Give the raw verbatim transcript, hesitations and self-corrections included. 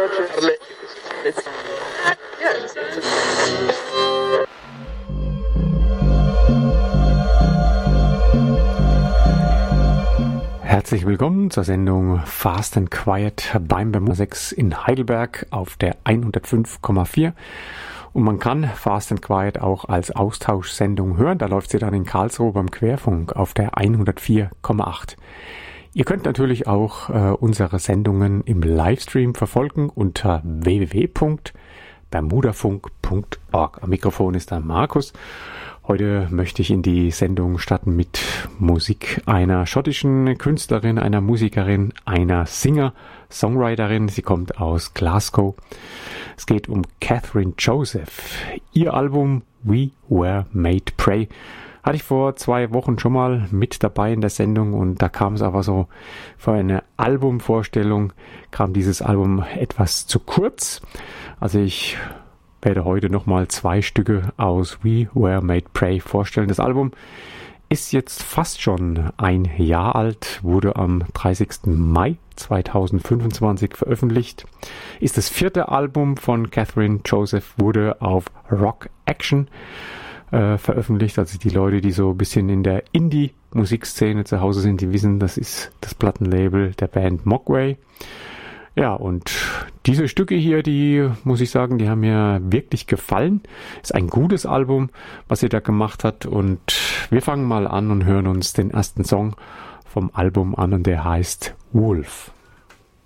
Herzlich willkommen zur Sendung Fast and Quiet beim Bermuda sechs in Heidelberg auf der hundertfünf Komma vier. Und man kann Fast and Quiet auch als Austauschsendung hören. Da läuft sie dann in Karlsruhe beim Querfunk auf der hundertvier Komma acht. Ihr könnt natürlich auch äh, unsere Sendungen im Livestream verfolgen unter w w w punkt bermudafunk punkt org. Am Mikrofon ist der Markus. Heute möchte ich in die Sendung starten mit Musik einer schottischen Künstlerin, einer Musikerin, einer Singer, Songwriterin. Sie kommt aus Glasgow. Es geht um Catherine Joseph. Ihr Album We Were Made Pray hatte ich vor zwei Wochen schon mal mit dabei in der Sendung und da kam es aber so für eine Albumvorstellung, kam dieses Album etwas zu kurz. Also ich werde heute nochmal zwei Stücke aus We Were Made Pray vorstellen. Das Album ist jetzt fast schon ein Jahr alt, wurde am dreißigsten Mai zweitausendfünfundzwanzig veröffentlicht, ist das vierte Album von Catherine Joseph, wurde auf Rock Action äh, veröffentlicht. Also die Leute, die so ein bisschen in der Indie-Musikszene zu Hause sind, die wissen, das ist das Plattenlabel der Band Mogwai. Ja, und diese Stücke hier, die, muss ich sagen, die haben mir wirklich gefallen. Ist ein gutes Album, was sie da gemacht hat. Und wir fangen mal an und hören uns den ersten Song vom Album an und der heißt Wolf.